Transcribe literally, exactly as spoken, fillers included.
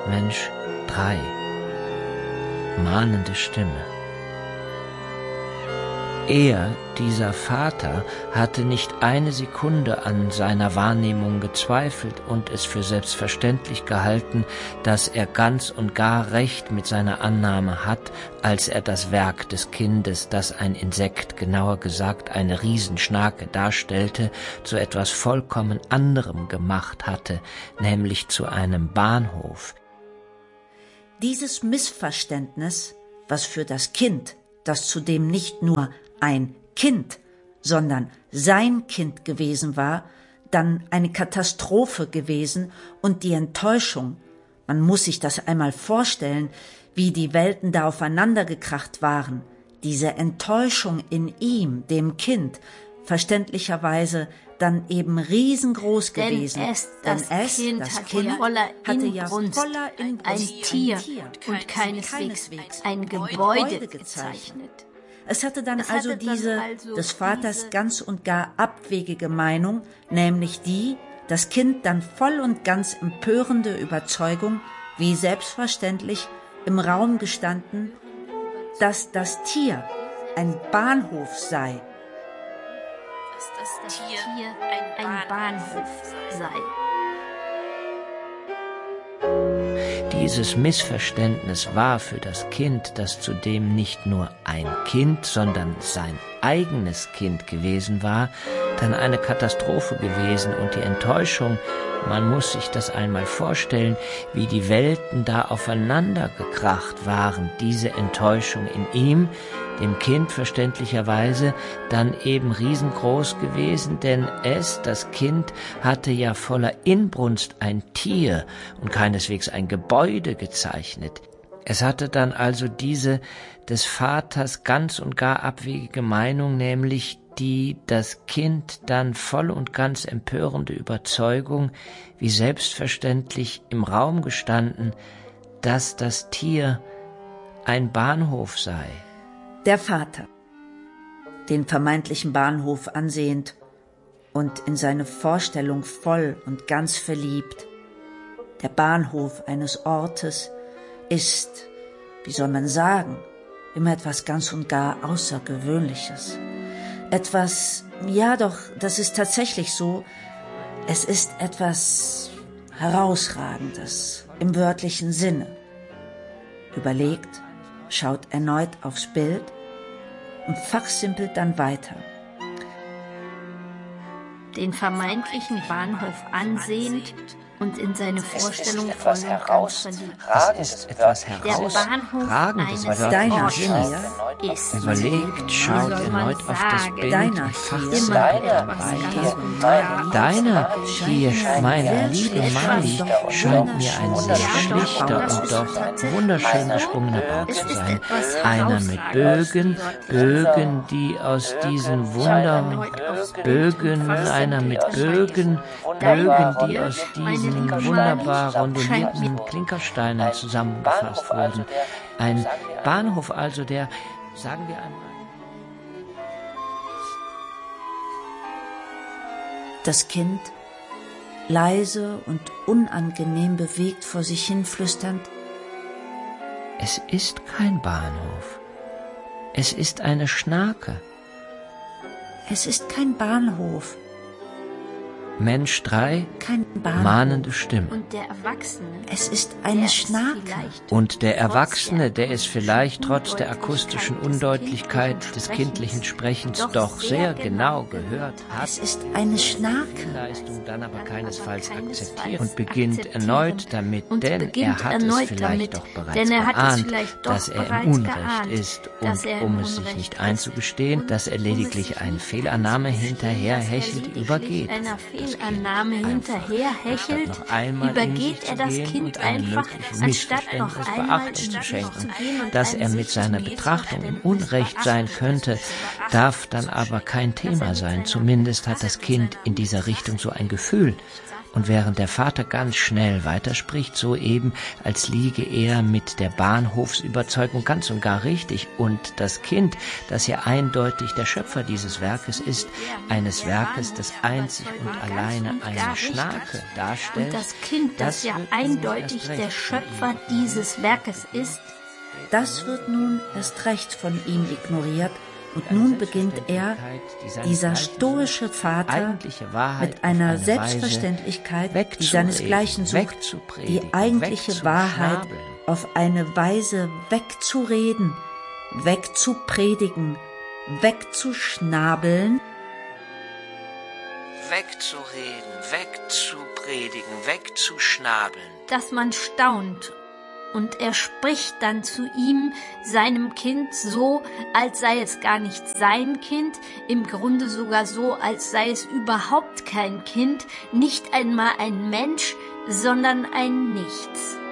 Mensch drei. Mahnende Stimme. Er, dieser Vater, hatte nicht eine Sekunde an seiner Wahrnehmung gezweifelt und es für selbstverständlich gehalten, dass er ganz und gar recht mit seiner Annahme hat, als er das Werk des Kindes, das ein Insekt, genauer gesagt eine Riesenschnake darstellte, zu etwas vollkommen anderem gemacht hatte, nämlich zu einem Bahnhof. Dieses Missverständnis, was für das Kind, das zudem nicht nur ein Kind, sondern sein Kind gewesen war, dann eine Katastrophe gewesen und die Enttäuschung. Man muss sich das einmal vorstellen, wie die Welten da aufeinandergekracht waren. Diese Enttäuschung in ihm, dem Kind, verständlicherweise dann eben riesengroß gewesen. Denn es, das Denn es, Kind, das hatte, kind voller hatte ja voller Inbrunst ein Tier und, und keineswegs ein Gebäude gezeichnet. Es hatte dann es also hatte diese dann also des Vaters diese ganz und gar abwegige Meinung, nämlich die, das Kind dann voll und ganz empörende Überzeugung, wie selbstverständlich im Raum gestanden, dass das Tier ein Bahnhof sei. Dass das Tier ein, ein Bahnhof sei. Dieses Missverständnis war für das Kind, das zudem nicht nur ein Kind, sondern sein eigenes Kind gewesen war, dann eine Katastrophe gewesen und die Enttäuschung, man muss sich das einmal vorstellen, wie die Welten da aufeinander gekracht waren, diese Enttäuschung in ihm, dem Kind verständlicherweise, dann eben riesengroß gewesen, denn es, das Kind, hatte ja voller Inbrunst ein Tier und keineswegs ein Gebäude gezeichnet. Es hatte dann also diese des Vaters ganz und gar abwegige Meinung, nämlich die das Kind dann voll und ganz empörende Überzeugung, wie selbstverständlich im Raum gestanden, dass das Tier ein Bahnhof sei. Der Vater, den vermeintlichen Bahnhof ansehend und in seine Vorstellung voll und ganz verliebt. Der Bahnhof eines Ortes ist, wie soll man sagen, immer etwas ganz und gar Außergewöhnliches. Etwas, ja doch, das ist tatsächlich so, es ist etwas Herausragendes im wörtlichen Sinne. Überlegt, schaut erneut aufs Bild und fachsimpelt dann weiter. Den vermeintlichen Bahnhof ansehend und in seine Vorstellung voll und ganz verliebt. Es ist etwas Herausragendes, eines deiner Sinne ist. Überlegt, schaut erneut auf das Bild deiner und fachsimpelt Deiner weiter. Deiner hier, meine liebe Mali, scheint mir ein sehr schlichter und doch wunderschön gesprungener Bau zu sein. Einer mit Bögen, Bögen, die aus diesen Wundern, Bögen, einer mit Bögen, Bögen, die aus diesen wunderbar rondellierten Klinkersteinen zusammengefasst wurden. Ein Bahnhof also, der, sagen wir einmal, Das Kind, leise und unangenehm bewegt vor sich hin flüsternd: Es ist kein Bahnhof. Es ist eine Schnake. Es ist kein Bahnhof. Mensch drei, Kein Bahnhof. mahnende Stimme. Und der Erwachsene, Es ist eine der Schnake. ist vielleicht Und der Erwachsene, der es vielleicht trotz der akustischen Undeutlichkeit des kindlichen Sprechens doch sehr genau gehört hat, Es ist eine Schnake. Leistung dann aber keinesfalls keinesfalls akzeptiert und beginnt akzeptieren. erneut damit, Und denn beginnt er hat es erneut vielleicht damit, doch bereits denn er hat es geahnt, vielleicht doch dass er bereits im Unrecht geahnt, ist dass und er im um es sich Unrecht nicht ist einzugestehen, und dass er um lediglich es sich eine nicht Fehlannahme einzugestehen, hinterher dass er hechelt lediglich übergeht. einer Fehlannahme hinterher hechelt, Noch einmal übergeht er das gehen Kind und einem einfach, möglichen anstatt noch Missverständnis einmal Beachtung zu statt noch schenken. zu gehen und Dass einem er mit seiner sichtlichen Betrachtung im Missverständnis Unrecht sein Beachtung könnte, zu schenken. darf dann aber kein Thema sein. Zumindest hat das Kind in dieser Richtung so ein Gefühl. Und während der Vater ganz schnell weiterspricht, so eben, als liege er mit der Bahnhofsüberzeugung ganz und gar richtig, und das Kind, das ja eindeutig der Schöpfer dieses Werkes ist, eines Werkes, das einzig und alleine eine Schnake darstellt, und das Kind, das, das ja eindeutig der Schöpfer dieses Werkes ist, das wird nun erst recht von ihm ignoriert. Und nun beginnt er, dieser stoische Vater, mit einer Selbstverständlichkeit, die seinesgleichen sucht, die eigentliche Wahrheit auf eine Weise wegzureden, wegzupredigen, wegzuschnabeln, wegzureden, wegzupredigen, wegzuschnabeln, dass man staunt. Und er spricht dann zu ihm, seinem Kind, so, als sei es gar nicht sein Kind, im Grunde sogar so, als sei es überhaupt kein Kind, nicht einmal ein Mensch, sondern ein Nichts.